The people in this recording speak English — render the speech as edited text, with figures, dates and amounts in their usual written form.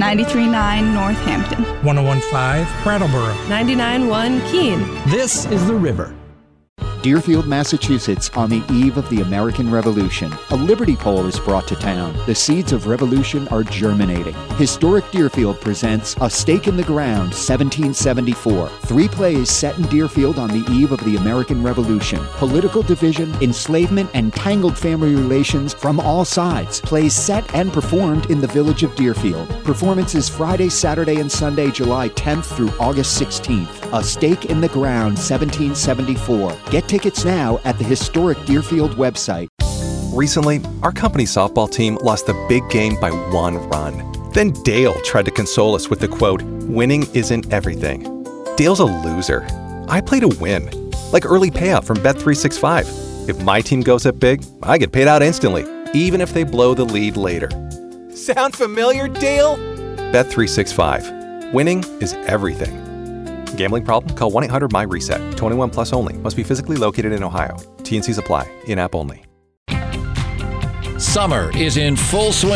93.9 Northampton. 101.5 Brattleboro. 99.1 Keene. This is The River. Deerfield, Massachusetts, on the eve of the American Revolution, a Liberty Pole is brought to town. The seeds of revolution are germinating. Historic Deerfield presents A Stake in the Ground, 1774. 3 plays set in Deerfield on the eve of the American Revolution. Political division, enslavement, and tangled family relations from all sides. Plays set and performed in the village of Deerfield. Performances Friday, Saturday, and Sunday, July 10th through August 16th. A Stake in the Ground, 1774. Get tickets now at the historic Deerfield website. Recently, our company's softball team lost the big game by 1 run. Then Dale tried to console us with the quote, "Winning isn't everything." Dale's a loser. I play to win, like early payout from Bet365. If my team goes up big, I get paid out instantly, even if they blow the lead later. Sound familiar, Dale? Bet365. Winning is everything. Gambling problem? Call 1-800-MY-RESET. 21 plus only. Must be physically located in Ohio. T&Cs apply. In-app only. Summer is in full swing.